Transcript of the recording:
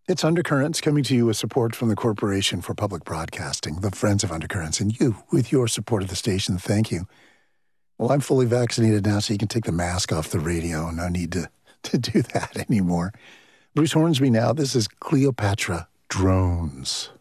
It's Undercurrents coming to you with support from the Corporation for Public Broadcasting, the Friends of Undercurrents, and you, with your support of the station, thank you. Well, I'm fully vaccinated now, so you can take the mask off the radio. No need to do that anymore. Bruce Hornsby now. This is Cleopatra Drones.